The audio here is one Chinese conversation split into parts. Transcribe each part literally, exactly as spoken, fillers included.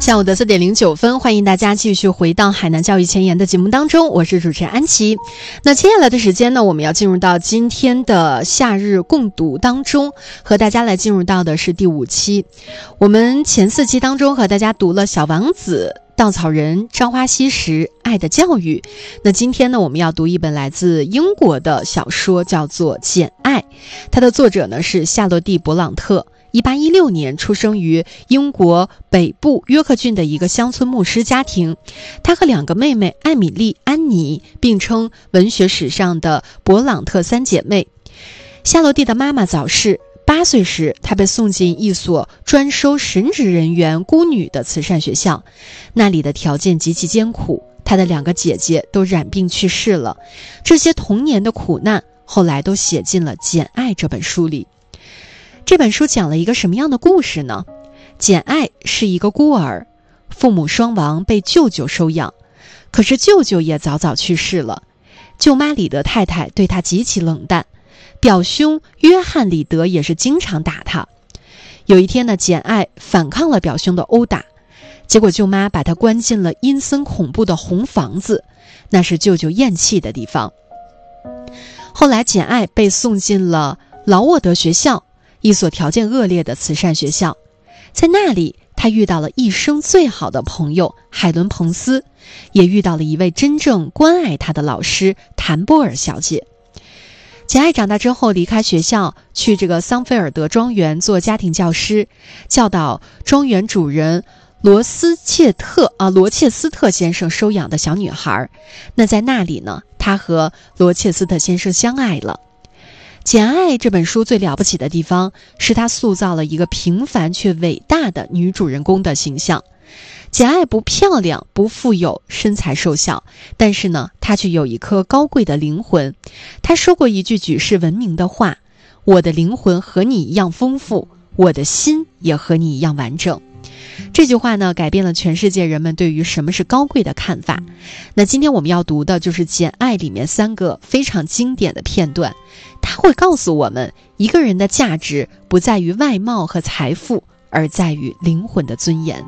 下午的四点零九分，欢迎大家继续回到海南教育前沿的节目当中，我是主持人安琪。那接下来的时间呢，我们要进入到今天的夏日共读当中，和大家来进入到的是第五期。我们前四期当中和大家读了《小王子》、稻草人、朝花夕拾、爱的教育。那今天呢，我们要读一本来自英国的小说，叫做《简爱》，它的作者呢是夏洛蒂·勃朗特。一八一六年出生于英国北部约克郡的一个乡村牧师家庭，他和两个妹妹艾米丽、安妮并称文学史上的勃朗特三姐妹。夏洛蒂的妈妈早逝，八岁时她被送进一所专收神职人员孤女的慈善学校，那里的条件极其艰苦，她的两个姐姐都染病去世了，这些童年的苦难后来都写进了《简爱》这本书里。这本书讲了一个什么样的故事呢？简爱是一个孤儿，父母双亡，被舅舅收养，可是舅舅也早早去世了。舅妈李德太太对他极其冷淡，表兄约翰李德也是经常打他。有一天呢，简爱反抗了表兄的殴打，结果舅妈把他关进了阴森恐怖的红房子，那是舅舅咽气的地方。后来简爱被送进了劳沃德学校，一所条件恶劣的慈善学校，在那里他遇到了一生最好的朋友海伦·彭斯，也遇到了一位真正关爱他的老师谭波尔小姐。简爱长大之后离开学校，去这个桑菲尔德庄园做家庭教师，教导庄园主人罗斯切特啊罗切斯特先生收养的小女孩。那在那里呢，他和罗切斯特先生相爱了。简爱这本书最了不起的地方是她塑造了一个平凡却伟大的女主人公的形象。简爱不漂亮，不富有，身材瘦小，但是呢，她却有一颗高贵的灵魂。她说过一句举世闻名的话：我的灵魂和你一样丰富，我的心也和你一样完整。这句话呢，改变了全世界人们对于什么是高贵的看法。那今天我们要读的就是《简爱》里面三个非常经典的片段，它会告诉我们，一个人的价值不在于外貌和财富，而在于灵魂的尊严。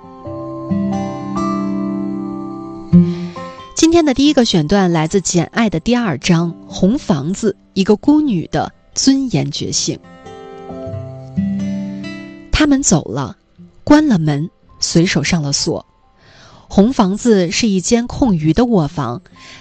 今天的第一个选段来自《简爱》的第二章《红房子》，一个孤女的尊严觉醒。他们走了，关了门，随手上了锁。红房子是一间空余的卧房，